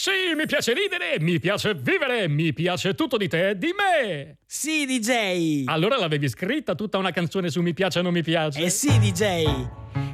Sì, mi piace ridere, mi piace vivere, mi piace tutto di te e di me. Sì, DJ. Allora l'avevi scritta tutta una canzone su mi piace o non mi piace? Eh sì, DJ.